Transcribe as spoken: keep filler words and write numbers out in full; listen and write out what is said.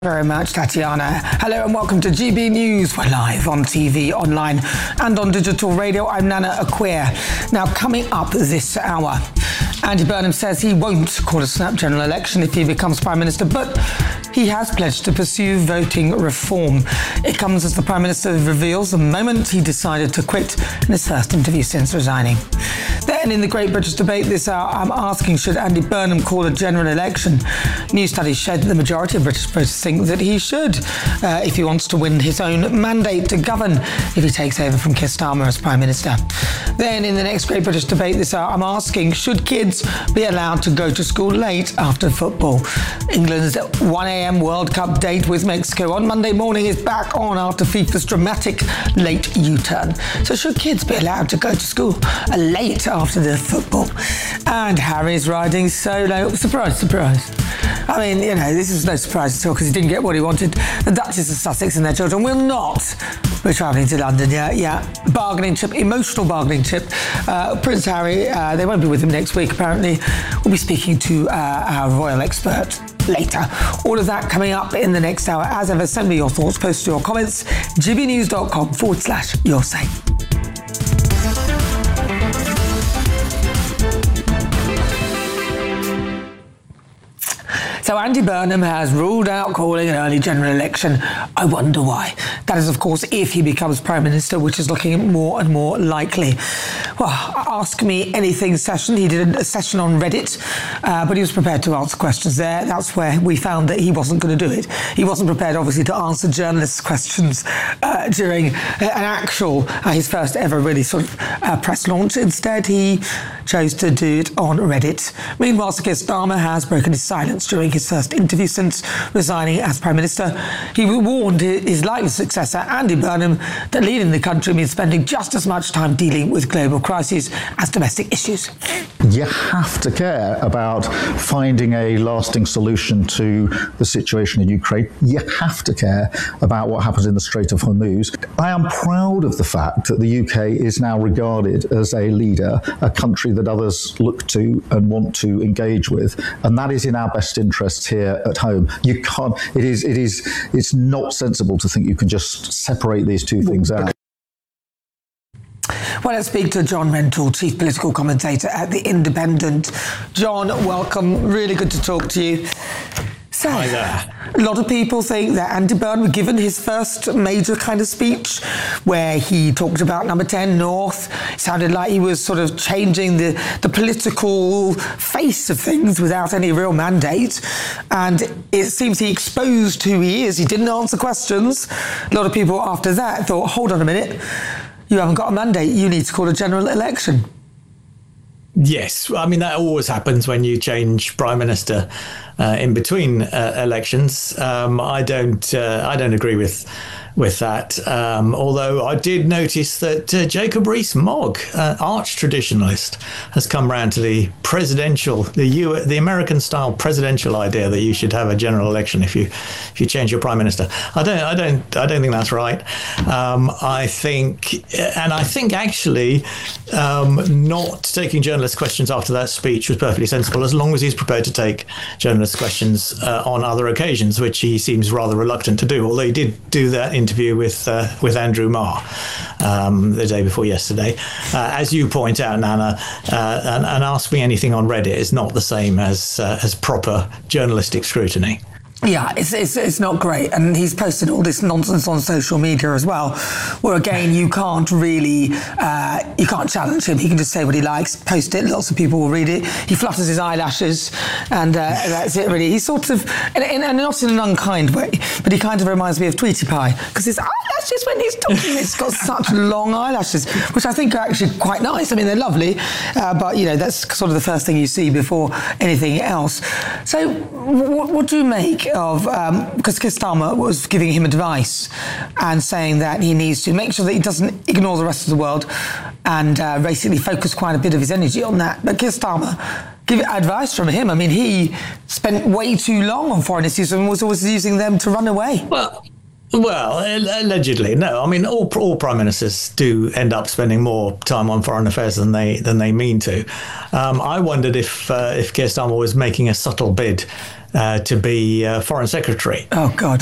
Very much, Tatiana. Hello and welcome to G B News. We're live on T V, online and on digital radio. I'm Nana Acquia. Now, coming up this hour, Andy Burnham says he won't call a snap general election if he becomes Prime Minister, but he has pledged to pursue voting reform. It comes as the Prime Minister reveals the moment he decided to quit in his first interview since resigning. Then in the Great British Debate this hour, I'm asking, should Andy Burnham call a general election? New studies show that the majority of British voters think that he should, uh, if he wants to win his own mandate to govern if he takes over from Keir Starmer as Prime Minister. Then in the next Great British Debate this hour, I'm asking, should kids be allowed to go to school late after football? England's one a.m. World Cup date with Mexico on Monday morning is back on after FIFA's dramatic late U-turn. So should kids be allowed to go to school uh, late after the football? And Harry's riding solo. Surprise, surprise. I mean, you know, this is no surprise at all because he didn't get what he wanted. The Duchess of Sussex and their children will not be travelling to London. Yeah, yeah. Bargaining chip, emotional bargaining chip. Uh, Prince Harry, uh, they won't be with him next week, apparently. We'll be speaking to uh, our royal expert later. All of that coming up in the next hour. As ever, send me your thoughts, post your comments, gbnews.com forward slash your say. So Andy Burnham has ruled out calling an early general election. I wonder why. That is, of course, if he becomes Prime Minister, which is looking more and more likely. Well, Ask Me Anything session. He did a session on Reddit, uh, but he was prepared to answer questions there. That's where we found that he wasn't going to do it. He wasn't prepared, obviously, to answer journalists' questions uh, during an actual, uh, his first ever really sort of uh, press launch. Instead, he chose to do it on Reddit. Meanwhile, Sir Keir Starmer has broken his silence during his first interview since resigning as Prime Minister. He warned his likely successor, Andy Burnham, that leading the country means spending just as much time dealing with global crises as domestic issues. You have to care about finding a lasting solution to the situation in Ukraine. You have to care about what happens in the Strait of Hormuz. I am proud of the fact that the U K is now regarded as a leader, a country that others look to and want to engage with, and that is in our best interests here at home. You can't, it is, it is, it's not sensible to think you can just separate these two things out. Well, let's speak to John Rentoul, Chief Political Commentator at The Independent. John, welcome. Really good to talk to you. So, Hi there. A lot of people think that Andy Burnham, given his first major kind of speech, where he talked about number ten North, it sounded like he was sort of changing the, the political face of things without any real mandate. And it seems he exposed who he is. He didn't answer questions. A lot of people after that thought, hold on a minute, you haven't got a mandate, you need to call a general election. Yes, I mean, that always happens when you change Prime Minister uh, in between uh, elections. Um, I don't uh, I don't agree with with that. Um, although I did notice that uh, Jacob Rees-Mogg, uh, arch traditionalist, has come round to the presidential, the U- the American-style presidential idea that you should have a general election if you if you change your prime minister. I don't I don't I don't think that's right. Um, I think, and I think actually, um, not taking journalist questions after that speech was perfectly sensible, as long as he's prepared to take journalist questions uh, on other occasions, which he seems rather reluctant to do. Although he did do that interview with uh, with Andrew Marr um, the day before yesterday. Uh, as you point out, Nana, uh, and, and Ask Me Anything on Reddit is not the same as uh, as proper journalistic scrutiny. Yeah, it's, it's it's not great. And he's posted all this nonsense on social media as well, where again, you can't really, uh, you can't challenge him. He can just say what he likes, post it, lots of people will read it. He flutters his eyelashes and uh, that's it really. He's sort of, and, and not in an unkind way, but he kind of reminds me of Tweety Pie, because his eyelashes when he's talking, it's got such long eyelashes, which I think are actually quite nice. I mean, they're lovely, uh, but you know, that's sort of the first thing you see before anything else. So what, what do you make of, um, because Keir Starmer was giving him advice and saying that he needs to make sure that he doesn't ignore the rest of the world and uh, basically focus quite a bit of his energy on that. But Keir Starmer, give advice from him. I mean, he spent way too long on foreign issues and was always using them to run away. Well, Well, allegedly, no. I mean, all all prime ministers do end up spending more time on foreign affairs than they than they mean to. Um, I wondered if uh, if Keir Starmer was making a subtle bid uh, to be uh, foreign secretary. Oh, God.